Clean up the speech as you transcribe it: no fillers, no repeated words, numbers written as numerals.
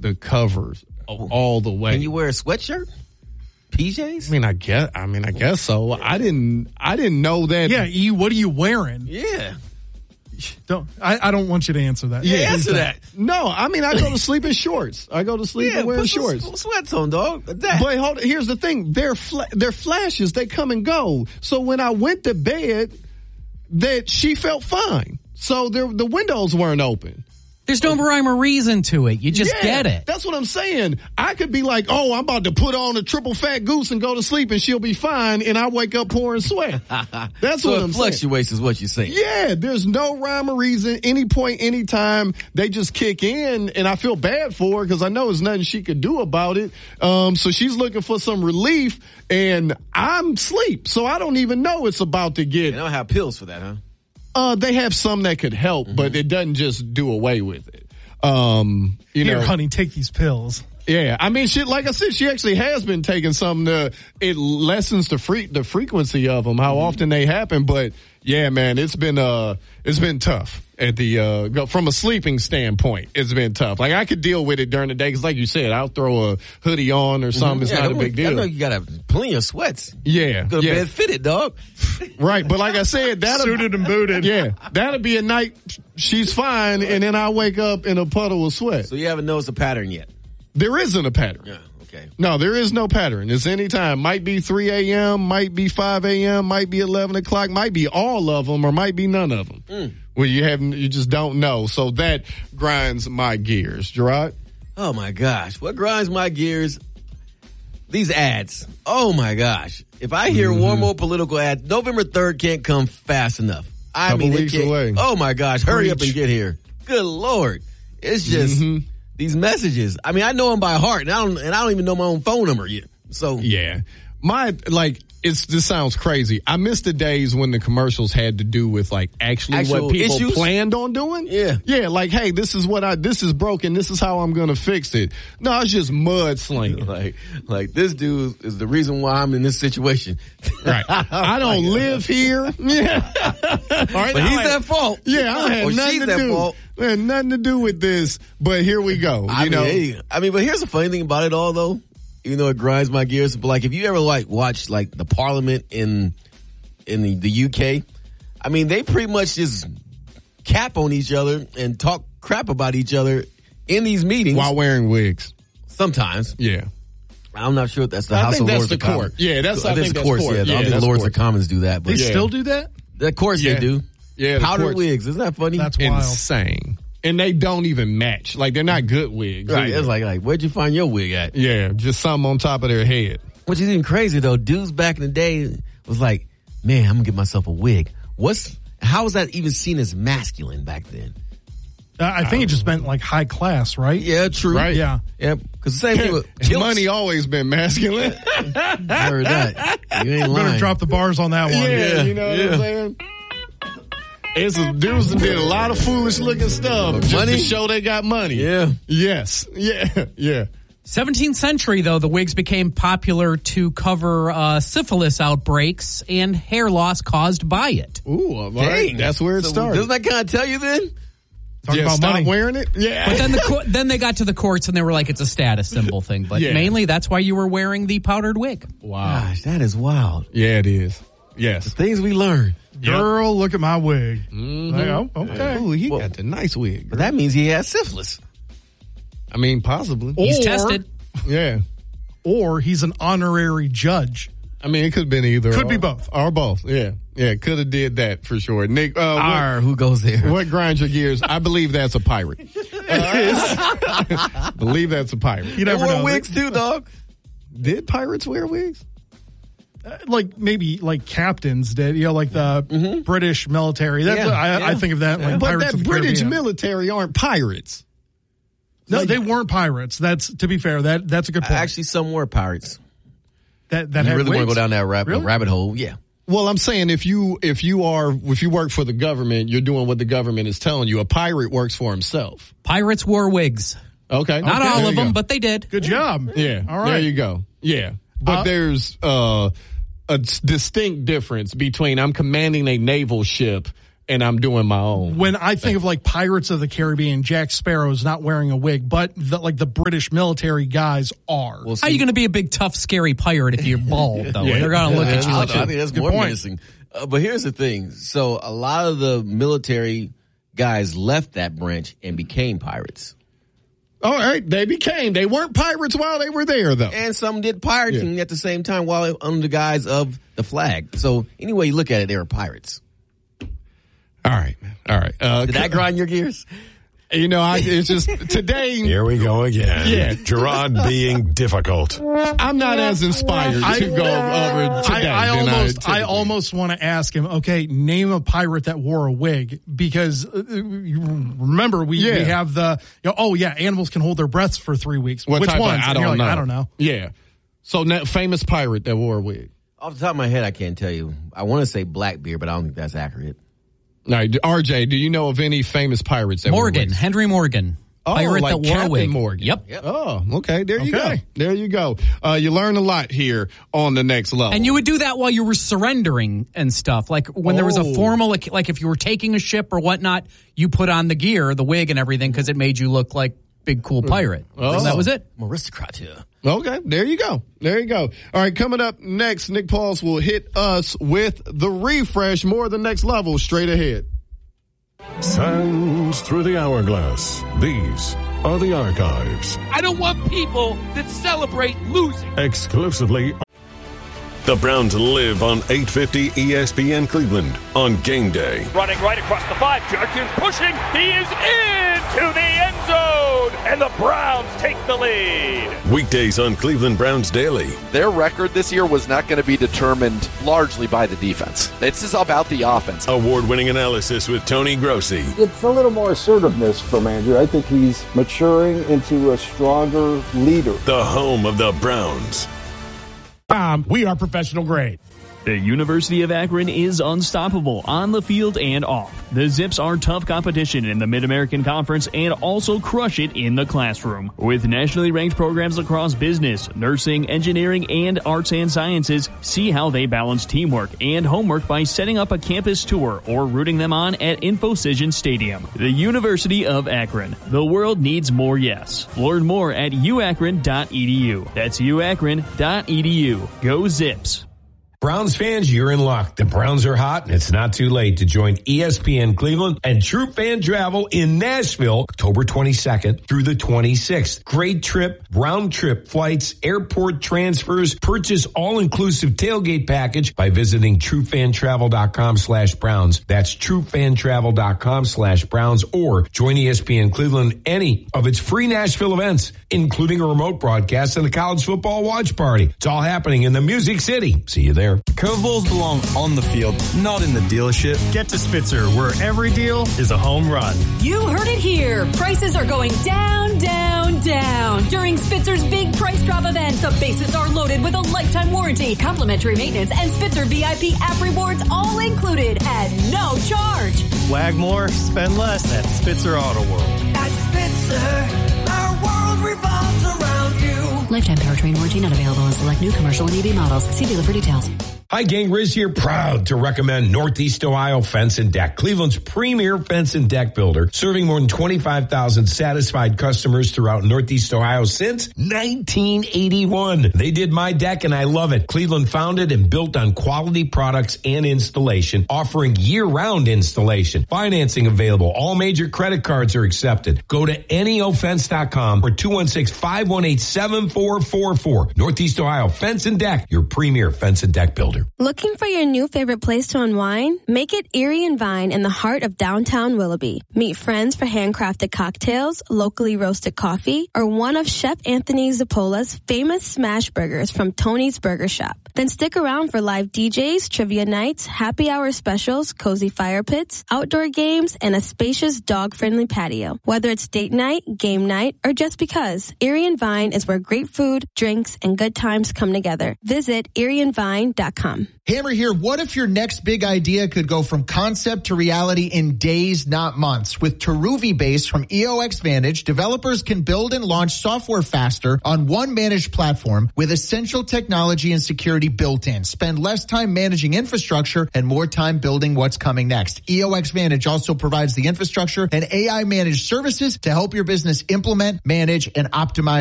the covers all the way. Can you wear a sweatshirt? PJs? I guess so. I didn't know that. Yeah, E, what are you wearing? Yeah. I don't want you to answer that. Yeah, answer that. No, I go to sleep in shorts. I go to sleep and wear shorts. Put sweats on, dog. But hold on, here's the thing. They're flashes. They come and go. So when I went to bed, that she felt fine. So the windows weren't open. There's no rhyme or reason to it. You just get it. That's what I'm saying. I could be like, oh, I'm about to put on a triple fat goose and go to sleep and she'll be fine, and I wake up pouring sweat. That's so what it I'm fluctuates saying. is what you're saying. Yeah, there's no rhyme or reason. Any point, any time, they just kick in, and I feel bad for her because I know there's nothing she could do about it. So she's looking for some relief, and I'm asleep, so I don't even know it's about to get. They don't have pills for that, huh? They have some that could help, but it doesn't just do away with it. Here, honey, take these pills. Yeah, I mean, like I said, she actually has been taking some. It lessens the frequency of them, how often they happen. But yeah, man, it's been tough at the from a sleeping standpoint. It's been tough. Like I could deal with it during the day because, like you said, I'll throw a hoodie on or something. It's not a big deal. I know you got plenty of sweats. Yeah, go to bed fitted, dog. Right, but like I said, suited and booted. Yeah, that'll be a night she's fine, and then I wake up in a puddle of sweat. So you haven't noticed a pattern yet? There isn't a pattern. Yeah, okay. No, there is no pattern. It's any time. Might be 3 a.m., might be 5 a.m., might be 11 o'clock, might be all of them, or might be none of them. Well, you just don't know. So that grinds my gears. Gerard? Oh, my gosh. What grinds my gears? These ads. Oh, my gosh. If I hear one more political ad, November 3rd can't come fast enough. Couple weeks away. Oh, my gosh. Hurry up and get here. Good Lord. It's just... These messages. I mean, I know them by heart, and I don't even know my own phone number yet. So yeah, this sounds crazy. I miss the days when the commercials had to do with actual what people issues? Planned on doing. Yeah. Like, hey, this is broken. This is how I'm gonna fix it. No, it's just mudslinging. like this dude is the reason why I'm in this situation. Right. I don't live here. Yeah. All right, but he's at fault. Yeah, I had nothing to do. Fault. It had nothing to do with this, but here we go. I mean, but here's the funny thing about it all, though. Even though it grinds my gears, but if you ever watch the Parliament in the UK, I mean, they pretty much just cap on each other and talk crap about each other in these meetings while wearing wigs. Sometimes, yeah. I'm not sure if that's the House of Lords of Commons. Yeah, I think that's court. Yeah, I don't think Lords of Commons do that. But they still do that? Of course they do. Yeah, powdered wigs. Isn't that funny? That's wild. Insane. And they don't even match. They're not good wigs. Right. Either. It's like, where'd you find your wig at? Yeah, just something on top of their head. Which is even crazy, though. Dudes back in the day was like, man, I'm going to get myself a wig. How was that even seen as masculine back then? I think it just meant high class, right? Yeah, true. Right. Yeah. Because the same thing with money always been masculine. I heard that. You ain't lying. Better drop the bars on that one. Yeah, you know what I'm saying? It's dudes that did a lot of foolish looking stuff just to show they got money. Yeah. Yes. Yeah. 17th century, though, the wigs became popular to cover syphilis outbreaks and hair loss caused by it. Ooh, all right. That's where it started. Doesn't that kind of tell you then? Stop money. Wearing it? Yeah. But then they got to the courts and they were like, it's a status symbol thing. But mainly that's why you were wearing the powdered wig. Wow. Gosh, that is wild. Yeah, it is. Yes. The things we learn. Girl, look at my wig. Mm-hmm. Okay. Ooh, he got the nice wig. But that means he has syphilis. I mean, possibly. He's tested. Yeah. Or he's an honorary judge. I mean, it could have been either. Could be both. Or both. Yeah. Yeah, could have did that for sure. Nick, who goes there? What grinds your gears? I believe that's a pirate. Believe that's a pirate. You never know. Wigs too, dog. Did pirates wear wigs? Maybe captains did, the British military. That's I think of that like but Pirates that of the British Caribbean. military aren't pirates. No, they weren't pirates. That's to be fair. That's a good point. Actually, some were pirates. That you had really want to wigs? go down that rabbit hole? Yeah. Well, I'm saying if you work for the government, you're doing what the government is telling you. A pirate works for himself. Pirates wore wigs. Okay. Not all of them, but they did. Good job. Yeah. All right. There you go. Yeah. But there's a distinct difference between I'm commanding a naval ship and I'm doing my own. When I think of like Pirates of the Caribbean, Jack Sparrow's not wearing a wig, but the British military guys are. Well, How are you going to be a big, tough, scary pirate if you're bald, though? They're going to look at you I like think that's Good more point. menacing. But here's the thing. So a lot of the military guys left that branch and became pirates. All right, they weren't pirates while they were there, though. And some did pirating at the same time while under the guise of the flag. So anyway you look at it, they were pirates. All right, man. All right. Did that grind your gears? You know, it's just today. Here we go again. Yeah. Gerard being difficult. I'm not as inspired to go over today. I almost want to ask him, okay, name a pirate that wore a wig, because you remember we have the, animals can hold their breaths for 3 weeks. What Which type ones? I don't know. I don't know. Yeah. So famous pirate that wore a wig. Off the top of my head, I can't tell you. I want to say Blackbeard, but I don't think that's accurate. All right, RJ, do you know of any famous pirates that wore Morgan, wigs? Henry Morgan. Pirate like that wore a Captain wig. Morgan. Yep. Oh, okay. There you go. You learn a lot here on the next level. And you would do that while you were surrendering and stuff. Like when there was a formal, like if you were taking a ship or whatnot, you put on the gear, the wig and everything, because it made you look like big, cool pirate. Oh. And that was it. I'm aristocrat here. Okay, there you go. All right, coming up next, Nick Pauls will hit us with the refresh. More of the next level straight ahead. Sands through the hourglass. These are the archives. I don't want people that celebrate losing. Exclusively. The Browns live on 850 ESPN Cleveland on game day. Running right across the 5. Jerkins pushing. He is into the end zone. And the Browns take the lead. Weekdays on Cleveland Browns Daily. Their record this year was not going to be determined largely by the defense. This is about the offense. Award-winning analysis with Tony Grossi. It's a little more assertiveness from Andrew. I think he's maturing into a stronger leader. The home of the Browns. We are professional grade. The University of Akron is unstoppable on the field and off. The Zips are tough competition in the Mid-American Conference and also crush it in the classroom. With nationally ranked programs across business, nursing, engineering, and arts and sciences, see how they balance teamwork and homework by setting up a campus tour or rooting them on at InfoCision Stadium. The University of Akron. The world needs more yes. Learn more at uakron.edu. That's uakron.edu. Go Zips. Browns fans, you're in luck. The Browns are hot, and it's not too late to join ESPN Cleveland and True Fan Travel in Nashville, October 22nd through the 26th. Great trip, round trip flights, airport transfers, purchase all-inclusive tailgate package by visiting truefantravel.com/Browns. That's truefantravel.com/Browns, or join ESPN Cleveland any of its free Nashville events, including a remote broadcast and a college football watch party. It's all happening in the Music City. See you there. Curveballs belong on the field, not in the dealership. Get to Spitzer, where every deal is a home run. You heard it here. Prices are going down, down, down. During Spitzer's big price drop event, the bases are loaded with a lifetime warranty, complimentary maintenance, and Spitzer VIP app rewards all included at no charge. Wag more, spend less at Spitzer Auto World. At Spitzer, our world revolves around you. Lifetime powertrain warranty not available on select new commercial and EV models. See dealer for details. Hi, gang. Riz here, proud to recommend Northeast Ohio Fence and Deck, Cleveland's premier fence and deck builder, serving more than 25,000 satisfied customers throughout Northeast Ohio since 1981. They did my deck, and I love it. Cleveland founded and built on quality products and installation, offering year-round installation. Financing available. All major credit cards are accepted. Go to neofence.com or 216-518-7444. Northeast Ohio Fence and Deck, your premier fence and deck builder. Looking for your new favorite place to unwind? Make it Erie and Vine in the heart of downtown Willoughby. Meet friends for handcrafted cocktails, locally roasted coffee, or one of Chef Anthony Zappola's famous smash burgers from Tony's Burger Shop. Then stick around for live DJs, trivia nights, happy hour specials, cozy fire pits, outdoor games, and a spacious dog-friendly patio. Whether it's date night, game night, or just because, Erie and Vine is where great food, drinks, and good times come together. Visit erieandvine.com. Hammer here. What if your next big idea could go from concept to reality in days, not months? With Teruvi Base from EOX Vantage, developers can build and launch software faster on one managed platform with essential technology and security already built in. Spend less time managing infrastructure and more time building what's coming next. EOX Vantage also provides the infrastructure and AI managed services to help your business implement, manage, and optimize